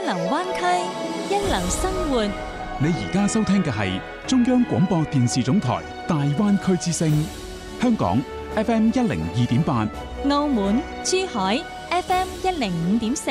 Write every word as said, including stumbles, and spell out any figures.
流灣區，一流生活。 你而家收聽嘅係中央廣播電視總台大灣區之聲，香港 F M 一零二點八， 澳門、珠海 F M 一零五點四。